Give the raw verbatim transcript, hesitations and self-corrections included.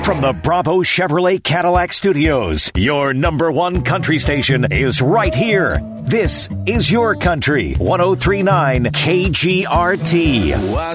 From the Bravo Chevrolet Cadillac Studios, your number one country station is right here. This is your country, one oh three point nine K G R T.